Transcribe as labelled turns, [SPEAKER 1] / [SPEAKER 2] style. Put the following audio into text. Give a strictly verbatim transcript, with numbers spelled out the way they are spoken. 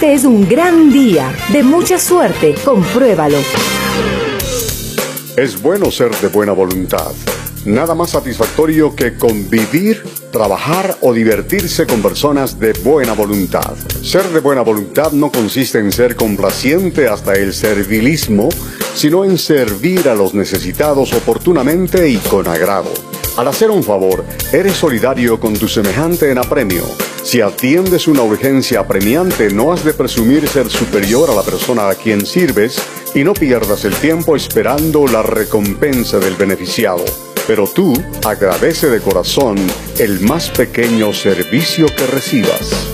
[SPEAKER 1] Este es un gran día, de mucha suerte, compruébalo.
[SPEAKER 2] Es bueno ser de buena voluntad. Nada más satisfactorio que convivir, trabajar o divertirse con personas de buena voluntad. Ser de buena voluntad no consiste en ser complaciente hasta el servilismo, sino en servir a los necesitados oportunamente y con agrado. Al hacer un favor, eres solidario con tu semejante en apremio. Si atiendes una urgencia apremiante, no has de presumir ser superior a la persona a quien sirves y no pierdas el tiempo esperando la recompensa del beneficiado. Pero tú agradece de corazón el más pequeño servicio que recibas.